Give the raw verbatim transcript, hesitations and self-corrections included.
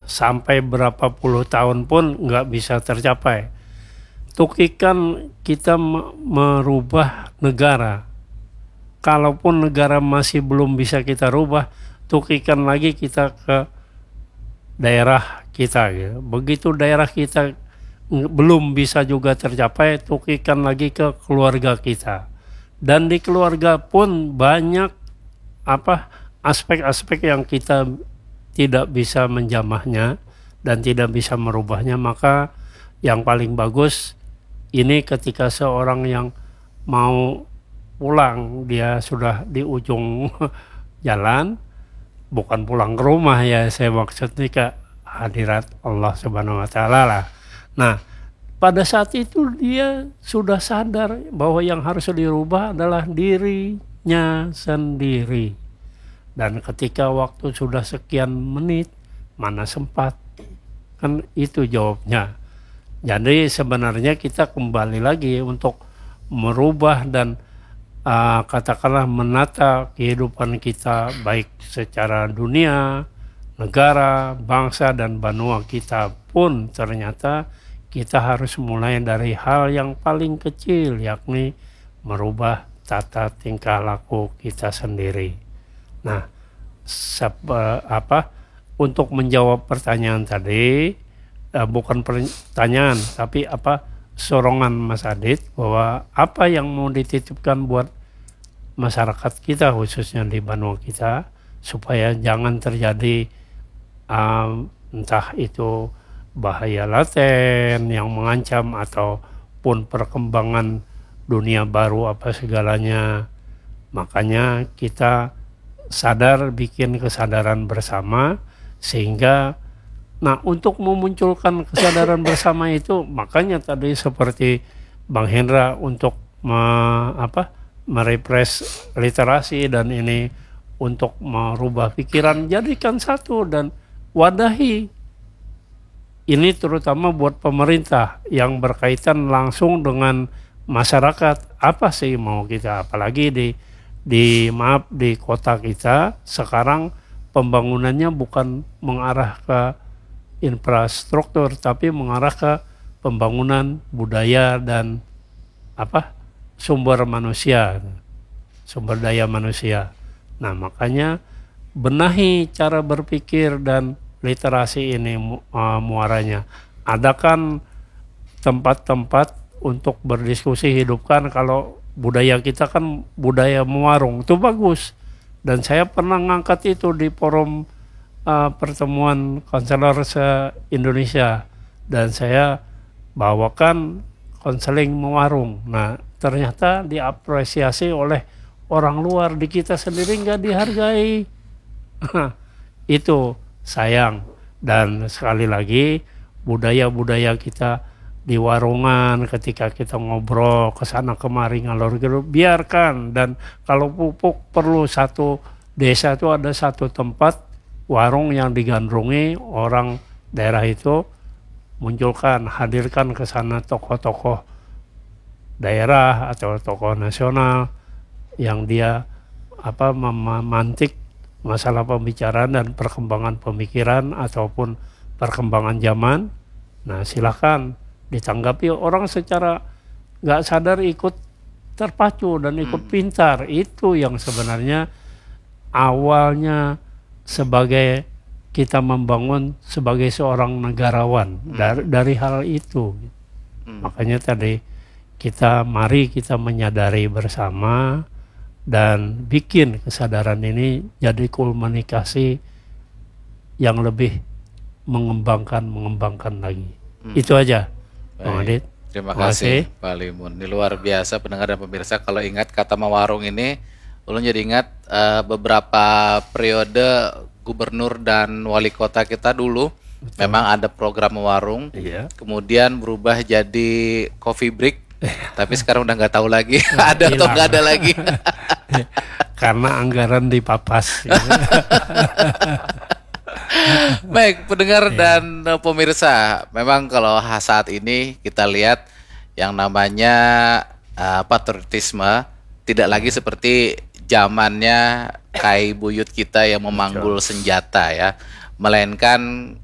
sampai berapa puluh tahun pun nggak bisa tercapai. Tukikan kita merubah negara. Kalaupun negara masih belum bisa kita rubah, tukikan lagi kita ke daerah kita. Gitu. Begitu daerah kita belum bisa juga tercapai, tukikan lagi ke keluarga kita. Dan di keluarga pun banyak apa aspek-aspek yang kita tidak bisa menjamahnya dan tidak bisa merubahnya. Maka yang paling bagus ini ketika seorang yang mau pulang, dia sudah di ujung jalan, bukan pulang ke rumah ya, saya maksudnya ke hadirat Allah Subhanahu wa Ta'ala lah. Nah, pada saat itu dia sudah sadar bahwa yang harus dirubah adalah dirinya sendiri. Dan ketika waktu sudah sekian menit, mana sempat? Kan itu jawabnya. Jadi sebenarnya kita kembali lagi untuk merubah dan Uh, katakanlah menata kehidupan kita baik secara dunia, negara, bangsa dan benua kita pun ternyata kita harus mulai dari hal yang paling kecil, yakni merubah tata tingkah laku kita sendiri. Nah, sep- uh, apa untuk menjawab pertanyaan tadi, uh, bukan pertanyaan tapi apa sorongan Mas Adit, bahwa apa yang mau dititipkan buat masyarakat kita khususnya di benua kita supaya jangan terjadi um, entah itu bahaya laten yang mengancam ataupun perkembangan dunia baru apa segalanya. Makanya kita sadar, bikin kesadaran bersama sehingga nah untuk memunculkan kesadaran bersama itu, makanya tadi seperti Bang Hendra untuk me, apa, merepres literasi dan ini untuk merubah pikiran, jadikan satu dan wadahi. Ini terutama buat pemerintah yang berkaitan langsung dengan masyarakat. Apa sih mau kita, apalagi di di maaf di kota kita sekarang pembangunannya bukan mengarah ke infrastruktur tapi mengarah ke pembangunan budaya dan apa sumber manusia, sumber daya manusia. Nah, makanya benahi cara berpikir dan literasi ini uh, muaranya. Adakan tempat-tempat untuk berdiskusi, hidupkan. Kalau budaya kita kan budaya mewarung, itu bagus. Dan saya pernah ngangkat itu di forum Uh, pertemuan konselor se-Indonesia dan saya bawakan konseling mewarung. Nah, ternyata diapresiasi oleh orang luar, di kita sendiri nggak dihargai. Itu sayang. Dan sekali lagi budaya-budaya kita di warungan ketika kita ngobrol kesana kemari ngalor gitu, biarkan. Dan kalau pupuk perlu satu desa itu ada satu tempat warung yang digandrungi orang daerah itu, munculkan, hadirkan ke sana tokoh-tokoh daerah atau tokoh nasional yang dia apa memantik masalah pembicaraan dan perkembangan pemikiran ataupun perkembangan zaman. Nah, silakan ditanggapi orang secara nggak sadar, ikut terpacu dan ikut pintar. Itu yang sebenarnya awalnya sebagai kita membangun sebagai seorang negarawan hmm. dari, dari hal itu. Hmm. Makanya tadi kita mari kita menyadari bersama dan bikin kesadaran ini jadi komunikasi yang lebih mengembangkan mengembangkan lagi. Hmm. Itu aja, Bang Adit. Terima kasih Pak Limun. Ini luar biasa pendengar dan pemirsa. Kalau ingat kata mewarung ini, ulun jadi ingat uh, beberapa periode gubernur dan wali kota kita dulu. Betul. Memang ada program mewarung, iya. Kemudian berubah jadi coffee break, tapi sekarang udah nggak tahu lagi nah, ada hilang. Atau nggak ada lagi. Karena anggaran dipapas. Baik pendengar iya. dan uh, pemirsa, memang kalau saat ini kita lihat yang namanya uh, patriotisme tidak lagi seperti zamannya Kai Buyut kita yang memanggul senjata ya, melainkan